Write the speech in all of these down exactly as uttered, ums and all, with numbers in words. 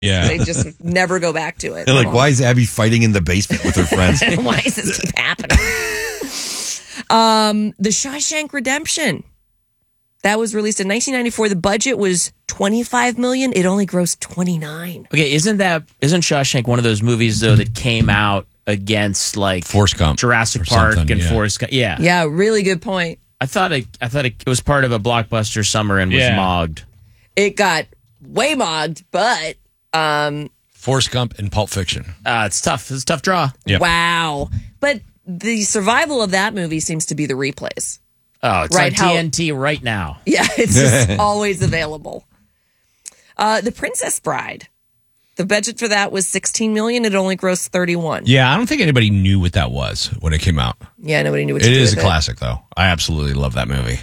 Yeah. They just never go back to it. They're like, why is Abby fighting in the basement with her friends? Why does this keep happening? um, the Shawshank Redemption. That was released in nineteen ninety-four. The budget was twenty-five million dollars. It only grossed twenty-nine. Okay, isn't that isn't Shawshank one of those movies though that came out against like Forrest Gump Jurassic or Park something, and yeah. Forrest Gump? Yeah, Yeah, really good point. I thought it. I thought it, it was part of a blockbuster summer and was Yeah. mogged. It got way mogged, but um, Forrest Gump and Pulp Fiction. Uh, it's tough. It's a tough draw. Yep. wow. But the survival of that movie seems to be the replays. Oh, it's Right, on how- T N T right now. Yeah, it's just always available. Uh, the Princess Bride. The budget for that was sixteen million dollars. It only grossed thirty-one. Yeah, I don't think anybody knew what that was when it came out. Yeah, nobody knew what It to do is a with classic, though. I absolutely love that movie.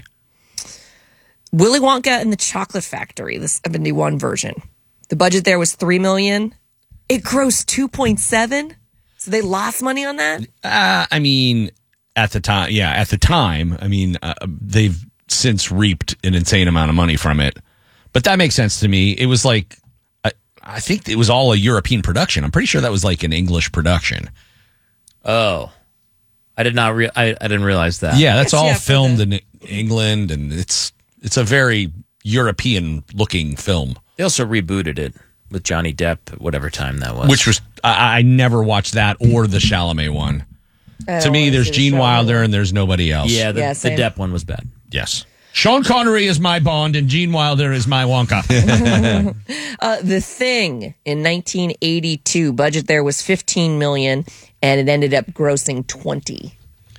Willy Wonka and the Chocolate Factory, the seventy-one version. The budget there was three million dollars. It grossed two point seven. So they lost money on that? Uh, I mean, at the time, yeah, at the time, I mean, uh, they've since reaped an insane amount of money from it. But that makes sense to me. It was like, I, I think it was all a European production. I'm pretty sure that was like an English production. Oh, I did not. Re- I, I didn't realize that. Yeah, that's Yes, all yeah, for filmed the- in England, and it's it's a very European looking film. They also rebooted it with Johnny Depp at whatever time that was. Which was I, I never watched that or the Chalamet one. I To don't me, wanna there's see the Gene show. Wilder and there's nobody else. yeah, the, Yeah, the same. Depp one was bad. Yes. Sean Connery is my Bond and Gene Wilder is my Wonka. Uh, the Thing in nineteen eighty-two, budget there was fifteen million dollars, and it ended up grossing twenty.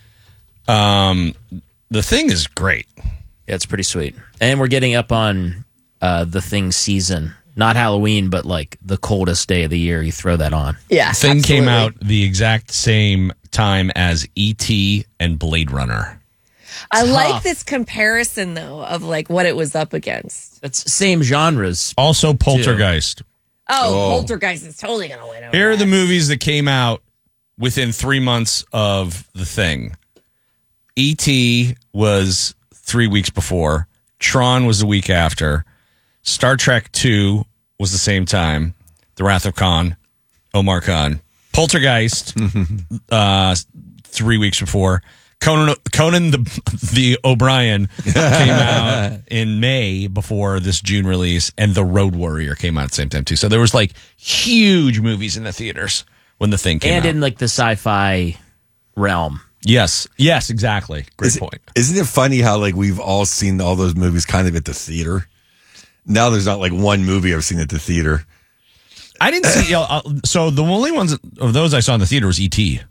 um, the Thing is great. Yeah, it's pretty sweet. And we're getting up on uh, the Thing season. Not Halloween, but like the coldest day of the year. You throw that on. Yeah, Thing came absolutely. out the exact same time as E T and Blade Runner. I like tough. this comparison though of like what it was up against. It's same genres. Also Poltergeist. Oh, Poltergeist is totally gonna win. over Here are the that. movies that came out within three months of The Thing. E T was three weeks before. Tron was the week after. Star Trek two was the same time. The Wrath of Khan, Omar Khan. Poltergeist, uh, three weeks before. Conan, Conan the the O'Brien came out in May before this June release, and The Road Warrior came out at the same time too. So there was like huge movies in the theaters when The Thing came And out. in like the sci-fi realm. yes, yes, exactly. Great Is it- point. Isn't it funny how like we've all seen all those movies kind of at the theater? Now there's not like one movie I've seen at the theater. I didn't see. You know, uh, so the only ones of those I saw in the theater was E T.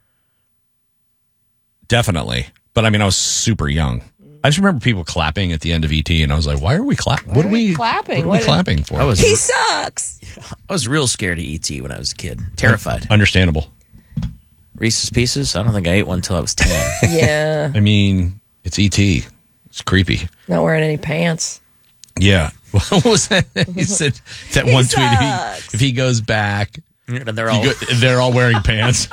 Definitely, but I mean, I was super young. I just remember people clapping at the end of E T, and I was like, "Why are we clapping? What are we clapping? What are we What- clapping for?" I was He sucks. I was real scared of E T when I was a kid. Terrified. Understandable. Reese's Pieces. I don't think I ate one until I was ten. Yeah, I mean, it's E T. It's creepy. not wearing any pants. Yeah. What was that? He said that one tweet. If sucks. he, if he goes back, And they're he all go, they're all wearing pants.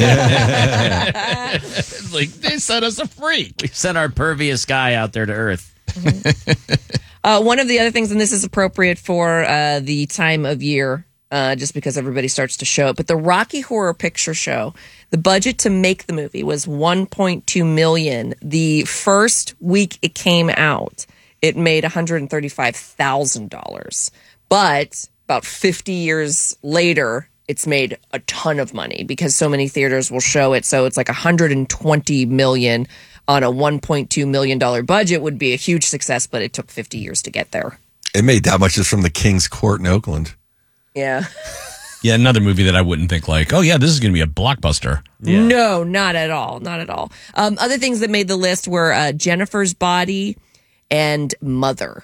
It's like they set us a free. we sent our pervious guy out there to Earth. Uh, one of the other things, and this is appropriate for uh, the time of year, uh, just because everybody starts to show it, but the Rocky Horror Picture Show, the budget to make the movie was one point two million dollars. The first week it came out, it made one hundred thirty-five thousand dollars. But about fifty years later, it's made a ton of money because so many theaters will show it. So it's like one hundred twenty million dollars on a one point two million dollars budget would be a huge success, but it took fifty years to get there. It made that much just from the King's Court in Oakland. Yeah. Yeah, another movie that I wouldn't think like, oh yeah, this is going to be a blockbuster. No, not at all. Not at all. Um, other things that made the list were uh, Jennifer's Body and Mother.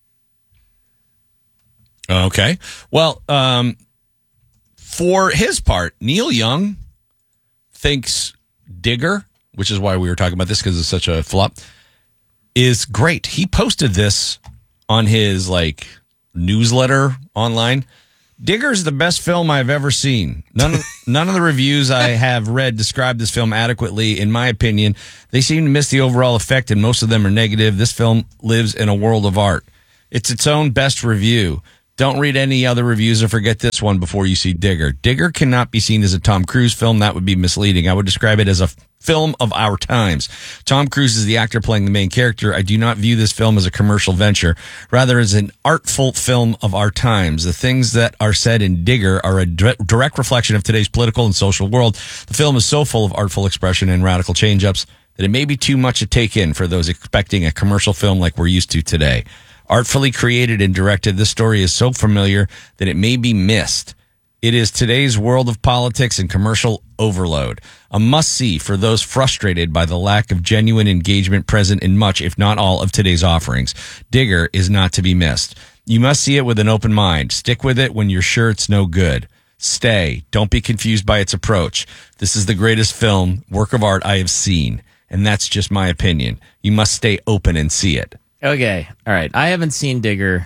Okay. Well, um, for his part, Neil Young thinks Digger, which is why we were talking about this because it's such a flop, is great. He posted this on his like newsletter online. Digger's the best film I've ever seen. None of, none of the reviews I have read describe this film adequately. In my opinion, they seem to miss the overall effect, and most of them are negative. This film lives in a world of art. It's its own best review. Don't read any other reviews or forget this one before you see Digger. Digger cannot be seen as a Tom Cruise film. That would be misleading. I would describe it as a film of our times. Tom Cruise is the actor playing the main character. I do not view this film as a commercial venture, rather as an artful film of our times. The things that are said in Digger are a direct reflection of today's political and social world. The film is so full of artful expression and radical change-ups that it may be too much to take in for those expecting a commercial film like we're used to today. Artfully created and directed, this story is so familiar that it may be missed. It is today's world of politics and commercial overload. A must-see for those frustrated by the lack of genuine engagement present in much, if not all, of today's offerings. Digger is not to be missed. You must see it with an open mind. Stick with it when you're sure it's no good. Stay. Don't be confused by its approach. This is the greatest film, work of art I have seen, and that's just my opinion. You must stay open and see it. Okay. All right. I haven't seen Digger,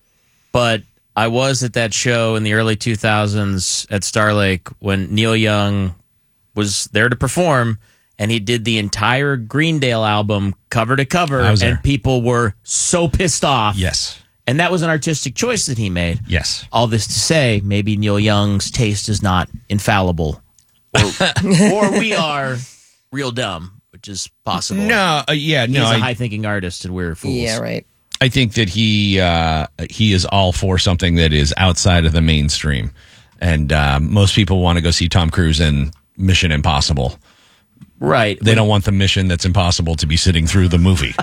but I was at that show in the early two thousands at Star Lake when Neil Young was there to perform, and he did the entire Greendale album cover to cover, I was there. and people were so pissed off. Yes. And that was an artistic choice that he made. Yes. All this to say, maybe Neil Young's taste is not infallible. Or, or we are real dumb. Which is possible. No, uh, yeah, He's no. a I, high-thinking artist, and we're fools. Yeah, right. I think that he uh, he is all for something that is outside of the mainstream, and uh, most people want to go see Tom Cruise in Mission Impossible. Right. They don't want the mission that's impossible to be sitting through the movie.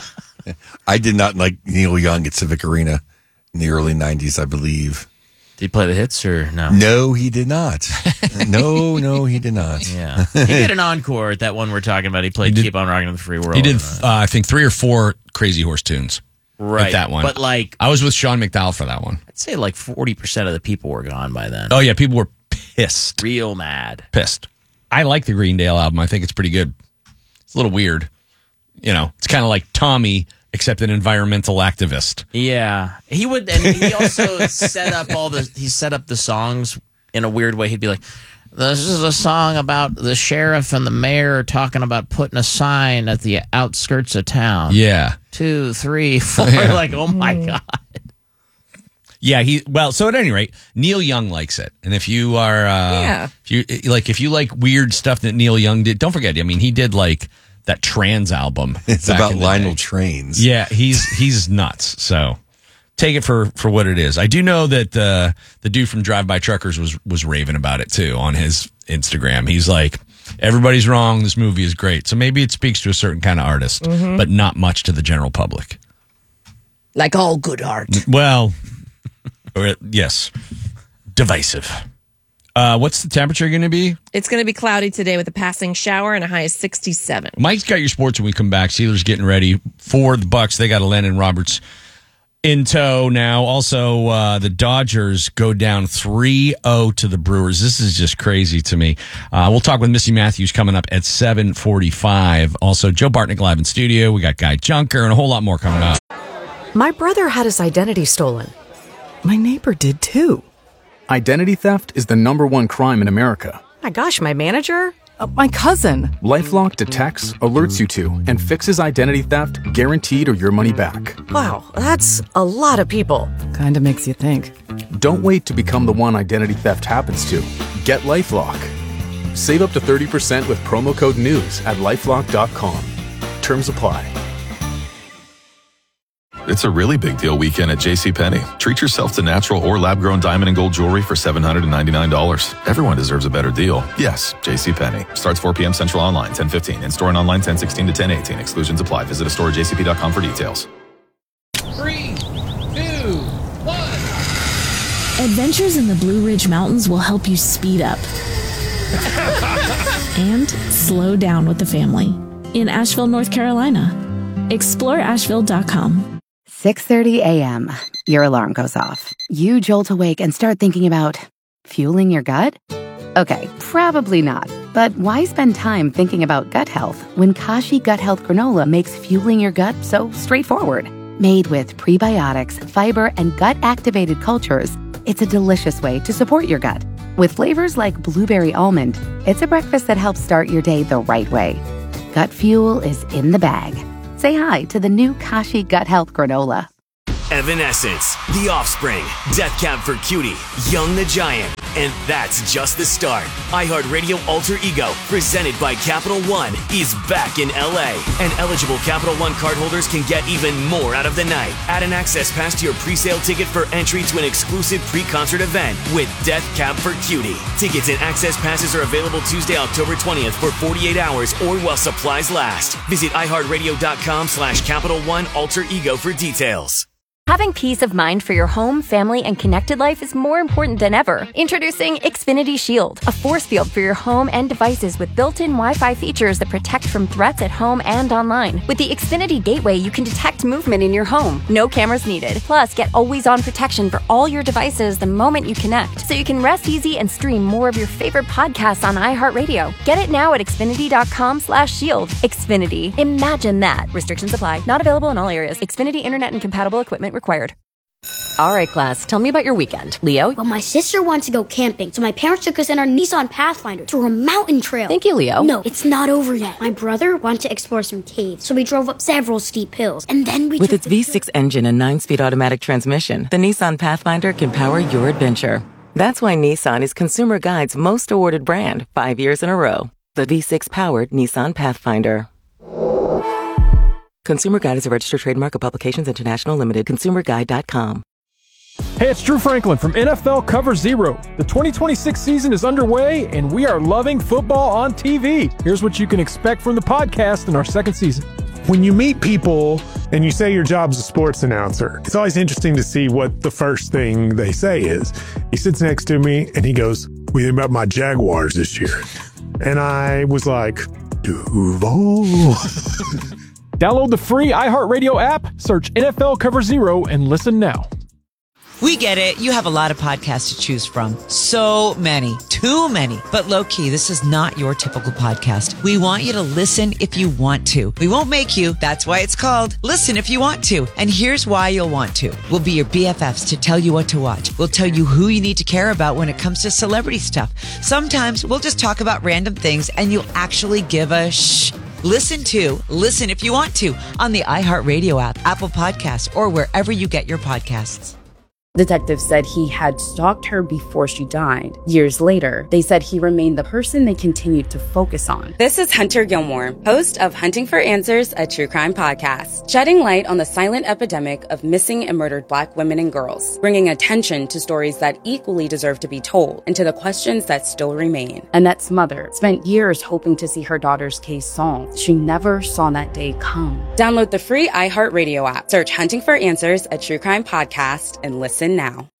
I did not like Neil Young at Civic Arena in the early nineties, I believe. Did he play the hits or no? No, he did not. no, no, he did not. Yeah. He did an encore at that one we're talking about. He played He did- Keep on Rocking in the Free World. He did, uh, I think, three or four Crazy Horse tunes. right. At that one. But like, I was with Sean McDowell for that one. I'd say like forty percent of the people were gone by then. Oh, yeah, people were pissed. Real mad. Pissed. I like the Greendale album. I think it's pretty good. It's a little weird. You know, it's kind of like Tommy, except an environmental activist. Yeah. He would, and he also set up all the, he set up the songs in a weird way. He'd be like, this is a song about the sheriff and the mayor talking about putting a sign at the outskirts of town. Yeah. Two, three, four. Yeah. Like, oh my God. Yeah, he well. So at any rate, Neil Young likes it, and if you are, uh, Yeah. if you like, if you like weird stuff that Neil Young did, don't forget. I mean, he did like that Trans album. It's back about in the Lionel day. Trains. Yeah, he's he's nuts. So take it for for what it is. I do know that uh, the dude from Drive By Truckers was was raving about it too on his Instagram. He's like, everybody's wrong. This movie is great. So maybe it speaks to a certain kind of artist, but not much to the general public. Like all good art. Well, or, yes, divisive. Uh, what's the temperature going to be? It's going to be cloudy today with a passing shower and a high of sixty-seven. Mike's got your sports when we come back. Steelers getting ready for the Bucks. They got a Landon Roberts in tow now. Also, uh, the Dodgers go down three oh to the Brewers. This is just crazy to me. Uh, we'll talk with Missy Matthews coming up at seven forty-five. Also, Joe Bartnick live in studio. We got Guy Junker and a whole lot more coming up. My brother had his identity stolen. My neighbor did too. Identity theft is the number one crime in America. My gosh, my manager? Uh, my cousin. LifeLock detects, alerts you to, and fixes identity theft guaranteed or your money back. Wow, that's a lot of people. Kinda makes you think. Don't wait to become the one identity theft happens to. Get LifeLock. Save up to thirty percent with promo code NEWS at lifelock dot com. Terms apply. It's a really big deal weekend at JCPenney. Treat yourself to natural or lab-grown diamond and gold jewelry for seven hundred ninety-nine dollars. Everyone deserves a better deal. Yes, JCPenney. Starts four p.m. Central online, ten fifteen. In-store and online, ten sixteen to ten eighteen. Exclusions apply. Visit a store at j c p dot com for details. Three, two, one. Adventures in the Blue Ridge Mountains will help you speed up and slow down with the family in Asheville, North Carolina. explore asheville dot com. six thirty a.m. Your alarm goes off. You jolt awake and start thinking about fueling your gut? Okay, probably not. But why spend time thinking about gut health when Kashi Gut Health Granola makes fueling your gut so straightforward? Made with prebiotics, fiber, and gut-activated cultures, it's a delicious way to support your gut. With flavors like blueberry almond, it's a breakfast that helps start your day the right way. Gut fuel is in the bag. Say hi to the new Kashi Gut Health Granola. Evanescence, The Offspring, Death Cab for Cutie, Young the Giant, and that's just the start. iHeartRadio Alter Ego, presented by Capital One, is back in L A, and eligible Capital One cardholders can get even more out of the night. Add an access pass to your pre-sale ticket for entry to an exclusive pre-concert event with Death Cab for Cutie. Tickets and access passes are available Tuesday, October twentieth for forty-eight hours or while supplies last. Visit iHeartRadio.com slash Capital One Alter Ego for details. Having peace of mind for your home, family, and connected life is more important than ever. Introducing Xfinity Shield, a force field for your home and devices with built-in Wi-Fi features that protect from threats at home and online. With the Xfinity Gateway, you can detect movement in your home. No cameras needed. Plus, get always-on protection for all your devices the moment you connect, so you can rest easy and stream more of your favorite podcasts on iHeartRadio. Get it now at Xfinity.com slash shield. Xfinity. Imagine that. Restrictions apply. Not available in all areas. Xfinity Internet and compatible equipment required. All right, class, tell me about your weekend. Leo? Well, my sister wants to go camping, so my parents took us in our Nissan Pathfinder through a mountain trail. Thank you, Leo. No, it's not over yet. My brother wanted to explore some caves, so we drove up several steep hills, and then we With its V six engine and nine-speed automatic transmission, the Nissan Pathfinder can power your adventure. That's why Nissan is Consumer Guide's most awarded brand five years in a row. The V six-powered Nissan Pathfinder. Consumer Guide is a registered trademark of Publications International Limited. consumer guide dot com. Hey, it's Drew Franklin from N F L Cover Zero. The twenty twenty-six season is underway, and we are loving football on T V. Here's what you can expect from the podcast in our second season. When you meet people and you say your job's a sports announcer, it's always interesting to see what the first thing they say is. He sits next to me, and he goes, "What do you think about my Jaguars this year?" And I was like, Duval. Download the free iHeartRadio app, search N F L Cover Zero, and listen now. We get it. You have a lot of podcasts to choose from. So many. Too many. But low-key, this is not your typical podcast. We want you to listen if you want to. We won't make you. That's why it's called Listen If You Want To. And here's why you'll want to. We'll be your B F Fs to tell you what to watch. We'll tell you who you need to care about when it comes to celebrity stuff. Sometimes we'll just talk about random things and you'll actually give a shh. Listen to Listen If You Want To on the iHeartRadio app, Apple Podcasts, or wherever you get your podcasts. Detectives said he had stalked her before she died. Years later, they said he remained the person they continued to focus on. This is Hunter Gilmore, host of Hunting for Answers, a true crime podcast, shedding light on the silent epidemic of missing and murdered Black women and girls, bringing attention to stories that equally deserve to be told and to the questions that still remain. Annette's mother spent years hoping to see her daughter's case solved. She never saw that day come. Download the free iHeartRadio app, search Hunting for Answers, a true crime podcast, and listen now.